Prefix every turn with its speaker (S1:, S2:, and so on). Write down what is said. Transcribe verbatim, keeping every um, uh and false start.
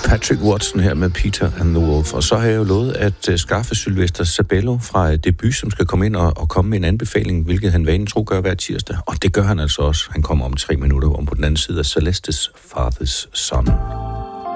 S1: Patrick Watson her med Peter and the Wolf. Og så har jeg jo lovet at skaffe Sylvester Sabello fra Debut, som skal komme ind og, og komme med en anbefaling, hvilket han vanen tro gør hver tirsdag. Og det gør han altså også. Han kommer om tre minutter om på den anden side af Celestes Father's Son.